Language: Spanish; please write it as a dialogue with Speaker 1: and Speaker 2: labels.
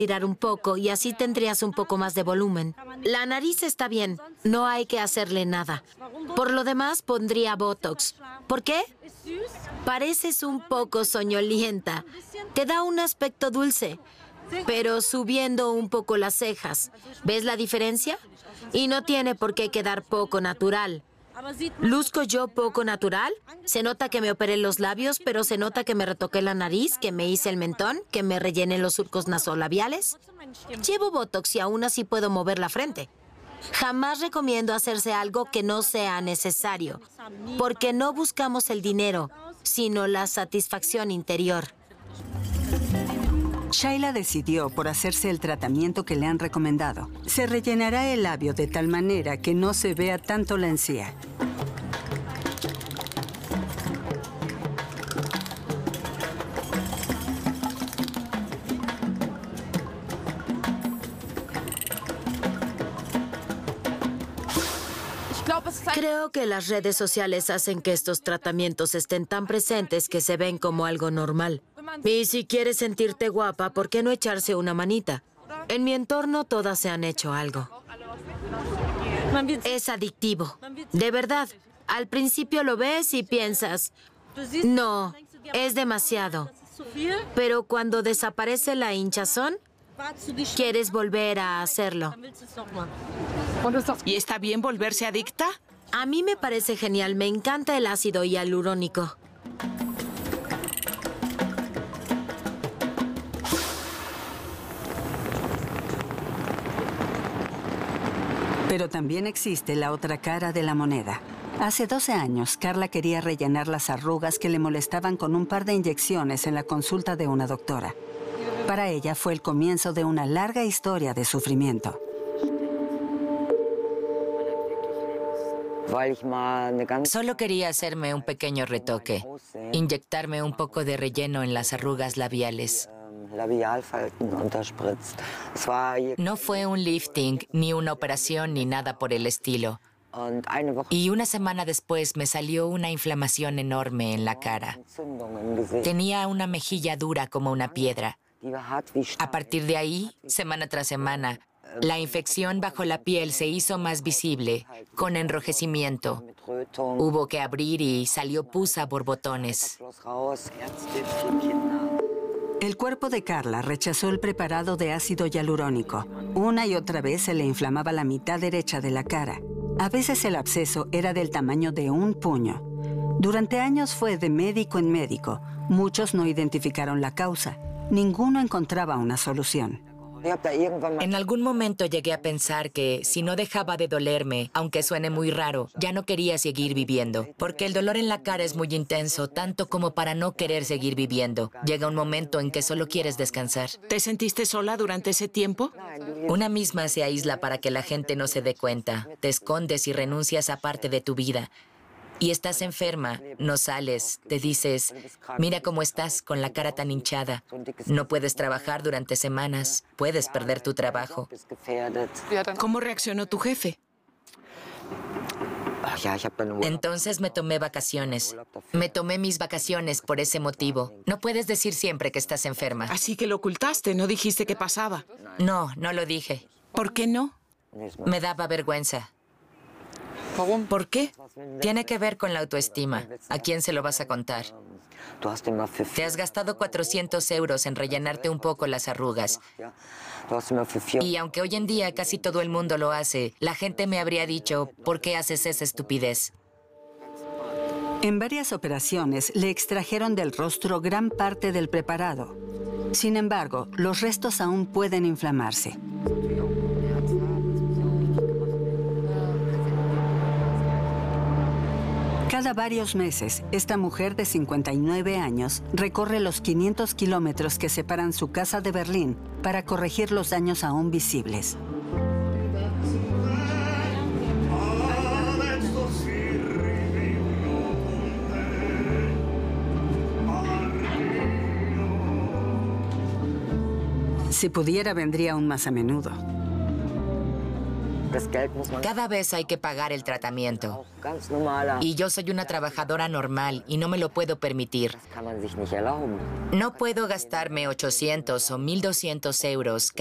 Speaker 1: tirar un poco y así tendrías un poco más de volumen. La nariz está bien, no hay que hacerle nada. Por lo demás, pondría Botox. ¿Por qué? Pareces un poco soñolienta. Te da un aspecto dulce, pero subiendo un poco las cejas. ¿Ves la diferencia? Y no tiene por qué quedar poco natural. ¿Luzco yo poco natural? Se nota que me operé los labios, pero se nota que me retoqué la nariz, que me hice el mentón, que me rellené los surcos nasolabiales. Llevo Botox y aún así puedo mover la frente. Jamás recomiendo hacerse algo que no sea necesario, porque no buscamos el dinero, sino la satisfacción interior.
Speaker 2: Shayla decidió por hacerse el tratamiento que le han recomendado. Se rellenará el labio de tal manera que no se vea tanto la encía.
Speaker 1: Creo que las redes sociales hacen que estos tratamientos estén tan presentes que se ven como algo normal. Y si quieres sentirte guapa, ¿por qué no echarse una manita? En mi entorno todas se han hecho algo. Es adictivo. De verdad. Al principio lo ves y piensas, no, es demasiado. Pero cuando desaparece la hinchazón, quieres volver a hacerlo.
Speaker 3: ¿Y está bien volverse adicta?
Speaker 1: A mí me parece genial. Me encanta el ácido hialurónico.
Speaker 2: Pero también existe la otra cara de la moneda. Hace 12 años, Carla quería rellenar las arrugas que le molestaban con un par de inyecciones en la consulta de una doctora. Para ella fue el comienzo de una larga historia de sufrimiento.
Speaker 4: Solo quería hacerme un pequeño retoque, inyectarme un poco de relleno en las arrugas labiales. No fue un lifting, ni una operación, ni nada por el estilo. Y una semana después me salió una inflamación enorme en la cara. Tenía una mejilla dura como una piedra. A partir de ahí, semana tras semana, la infección bajo la piel se hizo más visible, con enrojecimiento. Hubo que abrir y salió pus a borbotones.
Speaker 2: El cuerpo de Carla rechazó el preparado de ácido hialurónico. Una y otra vez se le inflamaba la mitad derecha de la cara. A veces el absceso era del tamaño de un puño. Durante años fue de médico en médico. Muchos no identificaron la causa. Ninguno encontraba una solución.
Speaker 4: En algún momento llegué a pensar que si no dejaba de dolerme, aunque suene muy raro, ya no quería seguir viviendo. Porque el dolor en la cara es muy intenso, tanto como para no querer seguir viviendo. Llega un momento en que solo quieres descansar.
Speaker 3: ¿Te sentiste sola durante ese tiempo?
Speaker 4: Una misma se aísla para que la gente no se dé cuenta. Te escondes y renuncias a parte de tu vida. Y estás enferma, no sales, te dices, mira cómo estás con la cara tan hinchada. No puedes trabajar durante semanas, puedes perder tu trabajo.
Speaker 3: ¿Cómo reaccionó tu jefe?
Speaker 4: Entonces me tomé vacaciones. Me tomé mis vacaciones por ese motivo. No puedes decir siempre que estás enferma.
Speaker 3: Así que lo ocultaste, no dijiste qué pasaba.
Speaker 4: No, no lo dije.
Speaker 3: ¿Por qué no?
Speaker 4: Me daba vergüenza.
Speaker 3: ¿Por qué?
Speaker 4: Tiene que ver con la autoestima. ¿A quién se lo vas a contar? Te has gastado 400 euros en rellenarte un poco las arrugas. Y aunque hoy en día casi todo el mundo lo hace, la gente me habría dicho, ¿por qué haces esa estupidez?
Speaker 2: En varias operaciones le extrajeron del rostro gran parte del preparado. Sin embargo, los restos aún pueden inflamarse. Cada varios meses, esta mujer de 59 años recorre los 500 kilómetros que separan su casa de Berlín para corregir los daños aún visibles. Si pudiera, vendría aún más a menudo.
Speaker 4: Cada vez hay que pagar el tratamiento. Y yo soy una trabajadora normal y no me lo puedo permitir. No puedo gastarme 800 o 1.200 euros